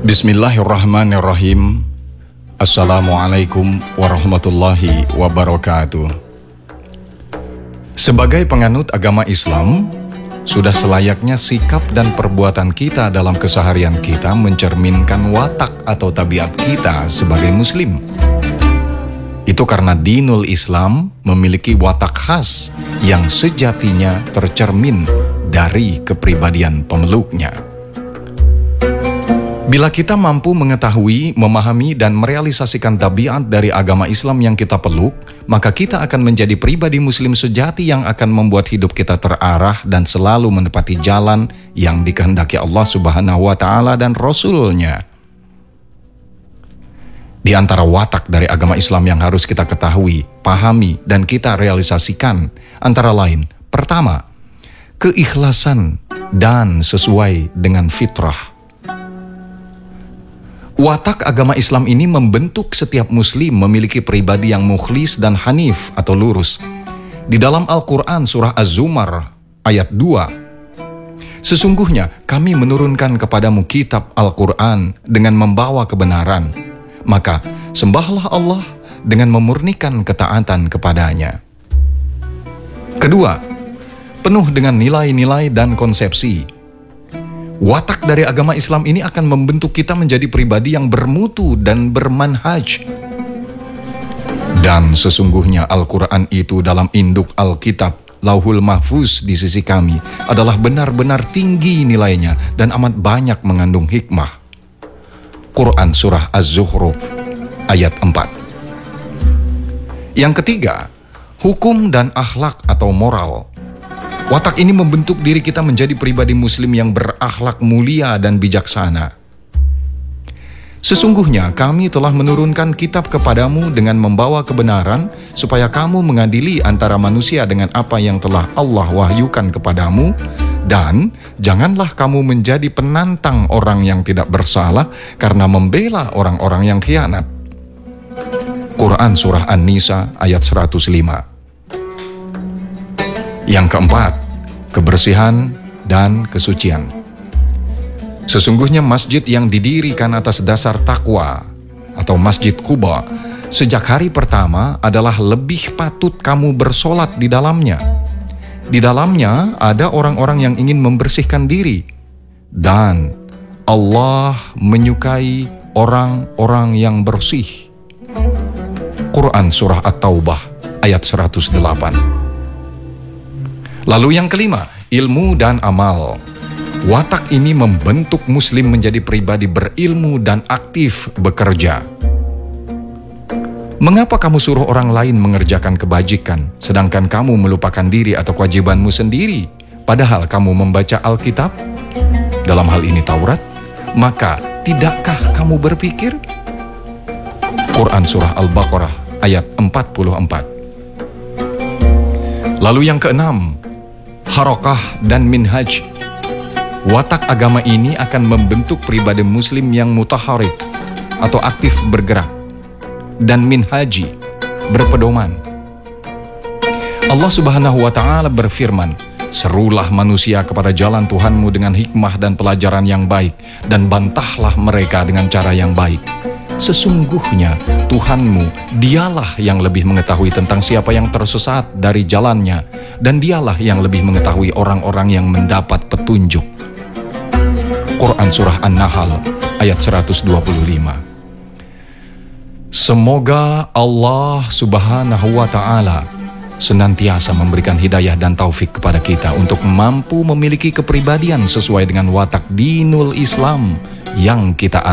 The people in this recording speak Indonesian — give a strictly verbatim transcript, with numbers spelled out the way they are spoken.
Bismillahirrahmanirrahim. Assalamualaikum warahmatullahi wabarakatuh. Sebagai penganut agama Islam, sudah selayaknya sikap dan perbuatan kita dalam keseharian kita mencerminkan watak atau tabiat kita sebagai muslim. Itu karena dinul Islam memiliki watak khas yang sejatinya tercermin dari kepribadian pemeluknya. Bila kita mampu mengetahui, memahami, dan merealisasikan tabiat dari agama Islam yang kita peluk, maka kita akan menjadi pribadi muslim sejati yang akan membuat hidup kita terarah dan selalu menepati jalan yang dikehendaki Allah Subhanahu wa Ta'ala dan Rasul-Nya. Di antara watak dari agama Islam yang harus kita ketahui, pahami, dan kita realisasikan, antara lain, pertama, keikhlasan dan sesuai dengan fitrah. Watak agama Islam ini membentuk setiap muslim memiliki pribadi yang mukhlis dan hanif atau lurus. Di dalam Al-Quran surah Az-Zumar ayat dua, sesungguhnya kami menurunkan kepadamu kitab Al-Quran dengan membawa kebenaran, maka sembahlah Allah dengan memurnikan ketaatan kepadanya. Kedua, penuh dengan nilai-nilai dan konsepsi. Watak dari agama Islam ini akan membentuk kita menjadi pribadi yang bermutu dan bermanhaj. Dan sesungguhnya Al-Quran itu dalam induk Alkitab Lauhul Mahfuz di sisi kami adalah benar-benar tinggi nilainya dan amat banyak mengandung hikmah. Quran surah Az-Zukhruf ayat empat. Yang ketiga, hukum dan akhlak atau moral. Watak ini membentuk diri kita menjadi pribadi muslim yang berakhlak mulia dan bijaksana. Sesungguhnya kami telah menurunkan kitab kepadamu dengan membawa kebenaran supaya kamu mengadili antara manusia dengan apa yang telah Allah wahyukan kepadamu, dan janganlah kamu menjadi penantang orang yang tidak bersalah karena membela orang-orang yang khianat. Quran surah An-Nisa ayat seratus lima. Yang keempat, kebersihan dan kesucian. Sesungguhnya masjid yang didirikan atas dasar takwa atau Masjid Quba sejak hari pertama adalah lebih patut kamu bersolat di dalamnya. Di dalamnya ada orang-orang yang ingin membersihkan diri, dan Allah menyukai orang-orang yang bersih. Quran surah At-Taubah ayat seratus delapan. Lalu yang kelima, ilmu dan amal. Watak ini membentuk muslim menjadi pribadi berilmu dan aktif bekerja. Mengapa kamu suruh orang lain mengerjakan kebajikan, sedangkan kamu melupakan diri atau kewajibanmu sendiri, padahal kamu membaca Alkitab? Dalam hal ini Taurat, maka tidakkah kamu berpikir? Quran surah Al-Baqarah ayat empat puluh empat. Lalu yang keenam, harokah dan minhaj. Watak agama ini akan membentuk pribadi muslim yang mutaharik atau aktif bergerak, dan minhaji, berpedoman. Allah Subhanahu wa Ta'ala berfirman, serulah manusia kepada jalan Tuhanmu dengan hikmah dan pelajaran yang baik, dan bantahlah mereka dengan cara yang baik. Sesungguhnya Tuhanmu, dialah yang lebih mengetahui tentang siapa yang tersesat dari jalannya, dan dialah yang lebih mengetahui orang-orang yang mendapat petunjuk. Quran surah An-Nahl ayat seratus dua puluh lima. Semoga Allah Subhanahu wa Ta'ala senantiasa memberikan hidayah dan taufik kepada kita untuk mampu memiliki kepribadian sesuai dengan watak dinul Islam yang kita